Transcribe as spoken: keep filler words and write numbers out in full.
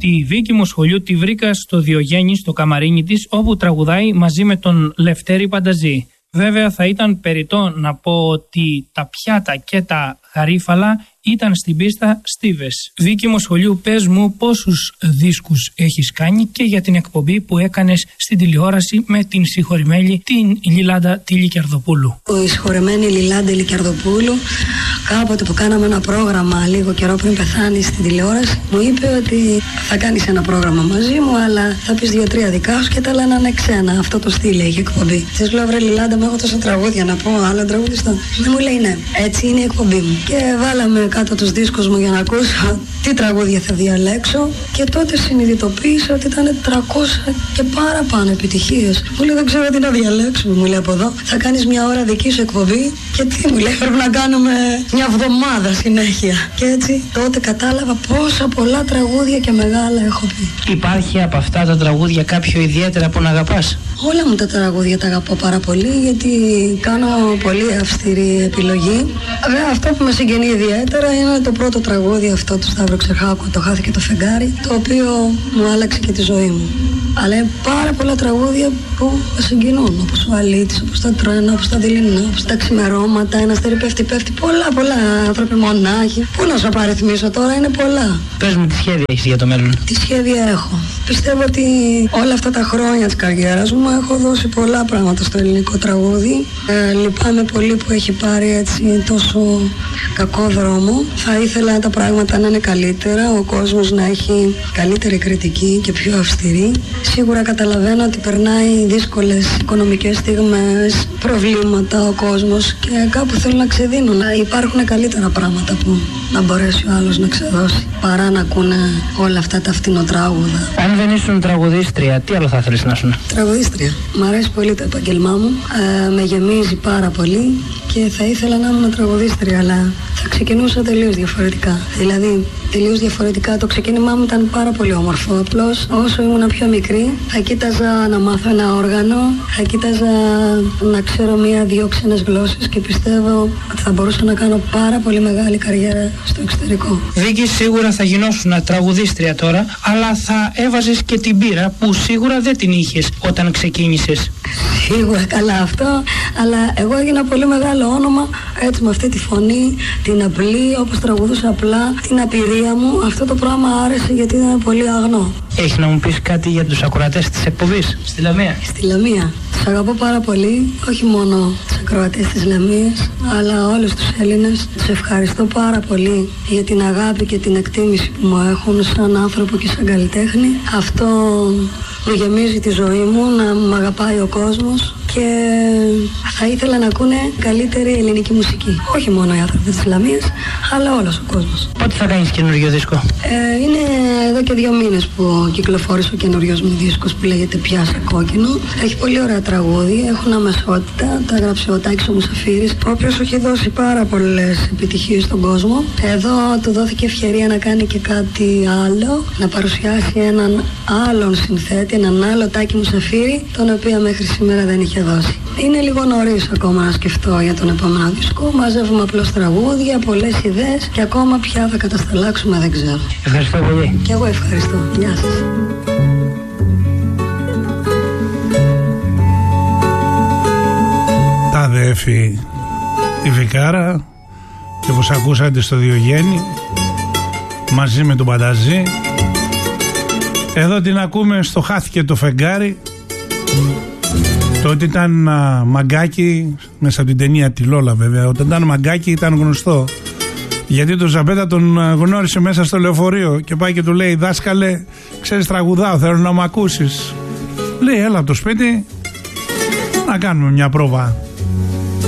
Τη Βίκη Μοσχολιού τη βρήκα στο Διογέννη, στο καμαρίνι της, όπου τραγουδάει μαζί με τον Λευτέρη Πανταζή. Βέβαια θα ήταν περιττό να πω ότι τα πιάτα και τα γαρίφαλα ήταν στην πίστα στίβες. Βίκη Μοσχολιού, πες μου πόσους δίσκους έχεις κάνει και για την εκπομπή που έκανες στην τηλεόραση με την συγχωρημένη την Λιλάντα τη Λικιαρδοπούλου. Η συγχωρημένη Λιλάντα Λικιαρδοπούλου, κάποτε που κάναμε ένα πρόγραμμα λίγο καιρό πριν πεθάνει στην τηλεόραση, μου είπε ότι θα κάνεις ένα πρόγραμμα μαζί μου, αλλά θα πεις δύο-τρία δικά σου και τα άλλα να είναι ξένα. Αυτό το στυλ έχει εκπομπή. Της λέω, βρε Λιλάντα, με έχω τόσα τραγούδια να πω, άλλο τραγουδιστό. Δεν μου λέει ναι, έτσι είναι η εκπομπή μου. Και βάλαμε κάτω τους δίσκους μου για να ακούσω τι τραγούδια θα διαλέξω και τότε συνειδητοποίησα ότι ήταν τριακόσιες και παραπάνω επιτυχίες. Μου λέει δεν ξέρω τι να διαλέξουμε, μου λέει από εδώ. Θα κάνεις μια ώρα δική σου εκπομπή και τι μου λέει, πρέπει να κάνουμε μια εβδομάδα συνέχεια. Και έτσι τότε κατάλαβα πόσα πολλά τραγούδια και μεγάλα έχω πει. Υπάρχει από αυτά τα τραγούδια κάποιο ιδιαίτερα που να αγαπάς? Όλα μου τα τραγούδια τα αγαπώ πάρα πολύ γιατί κάνω πολύ αυστηρή επιλογή. Βέβαια αυτό που με συγκινεί ιδιαίτερα είναι το πρώτο τραγούδι αυτό του Σταύρου Ξερχάκου, το Χάθηκε το φεγγάρι, το οποίο μου άλλαξε και τη ζωή μου. Αλλά είναι πάρα πολλά τραγούδια που με συγκινούν, όπως ο Αλήτης, όπως τα τρένα, όπως τα δειλινά, όπως τα ξημερώματα, ένα αστέρι πέφτει πέφτει, πολλά πολλά άνθρωποι μονάχοι. Πού να σου απαριθμίσω τώρα, είναι πολλά. Πες μου τι σχέδια έχεις για το μέλλον? Τι σχέδια έχω? Πιστεύω ότι όλα αυτά τα χρόνια της καριέρας μου έχω δώσει πολλά πράγματα στο ελληνικό τραγούδι. Ε, λυπάμαι πολύ που έχει πάρει έτσι τόσο κακό δρόμο. Θα ήθελα τα πράγματα να είναι καλύτερα, ο κόσμος να έχει καλύτερη κριτική και πιο αυστηρή. Σίγουρα καταλαβαίνω ότι περνάει δύσκολες οικονομικές στιγμές, προβλήματα ο κόσμος και κάπου θέλουν να ξεδίνουν. Να υπάρχουν καλύτερα πράγματα που να μπορέσει ο άλλος να ξεδώσει παρά να ακούνε όλα αυτά τα φτηνοτράγουδα. Αν δεν ήσουν τραγουδίστρια, τι άλλο θα ήθελες να ήσουν? Τραγουδίστρια. Μ' αρέσει πολύ το επαγγελμά μου. Ε, με γεμίζει πάρα πολύ και θα ήθελα να ήμουν τραγουδίστρια, αλλά θα ξεκινούσα τελείως διαφορετικά. Δηλαδή, τελείως διαφορετικά. Το ξεκίνημά μου ήταν πάρα πολύ όμορφο. Απλώς όσο ήμουν πιο μικρή, θα κοίταζα να μάθω ένα όργανο, θα κοίταζα να ξέρω μία-δύο ξένες γλώσσες και πιστεύω ότι θα μπορούσα να κάνω πάρα πολύ μεγάλη καριέρα στο εξωτερικό. Βίκη, σίγουρα θα γινώσουν τραγουδίστρια τώρα, αλλά θα έβαζες και την πείρα που σίγουρα δεν την είχες όταν ξεκίνησες. Σίγουρα, καλά αυτό, αλλά εγώ έγινα πολύ μεγάλο όνομα έτσι με αυτή τη φωνή, την απλή, όπως τραγουδούσα απλά, την απειρία μου. Αυτό το πράγμα άρεσε γιατί ήταν πολύ αγνό. Έχεις να μου πεις κάτι για τους ακροατές της εκπομπής στη Λαμία? Στη Λαμία. Τους αγαπώ πάρα πολύ, όχι μόνο τους ακροατές της Λαμίας, αλλά όλους τους Έλληνες. Τους ευχαριστώ πάρα πολύ για την αγάπη και την εκτίμηση που μου έχουν σαν άνθρωπο και σαν καλλιτέχνη. Αυτό μου γεμίζει τη ζωή μου, να μ' αγαπάει ο κόσμος και θα ήθελα να ακούνε καλύτερη ελληνική μουσική. Όχι μόνο οι άνθρωποι της Λαμίας, αλλά όλος ο κόσμος. Πότε θα κάνεις καινούριο δίσκο? Ε, είναι εδώ και δύο μήνες που κυκλοφόρησε ο καινούριος μου δίσκος που λέγεται Πιάσε Κόκκινο. Έχει πολύ ωραία τραγούδια, έχουν αμεσότητα, τα έγραψε ο Τάκης ο Μουσαφίρης, ο οποίος έχει δώσει πάρα πολλές επιτυχίες στον κόσμο. Εδώ του δόθηκε ευκαιρία να κάνει και κάτι άλλο, να παρουσιάσει έναν άλλον συνθέτη, έναν άλλο Τάκη Μουσαφίρη, τον οποίο μέχρι σήμερα δεν είχε δώσει. Είναι λίγο νωρίς ακόμα να σκεφτώ για τον επόμενο δίσκο. Μαζεύουμε απλώς τραγούδια, πολλές ιδέες και ακόμα πια θα κατασταλάξουμε, δεν ξέρω. Ευχαριστώ πολύ. Και εγώ ευχαριστώ. Γεια σας. Τα αδέφη η Βικάρα και όπως ακούσατε στο Διογέννη μαζί με τον Πανταζή. Εδώ την ακούμε στο Χάθηκε το φεγγάρι. Τότε ήταν α, μαγκάκι μέσα από την ταινία τη Λόλα, βέβαια. Όταν ήταν μαγκάκι ήταν γνωστό, γιατί τον Ζαμπέτα τον γνώρισε μέσα στο λεωφορείο και πάει και του λέει, δάσκαλε, ξέρεις τραγουδάω, θέλω να μ' ακούσεις. Λέει, έλα από το σπίτι να κάνουμε μια πρόβα.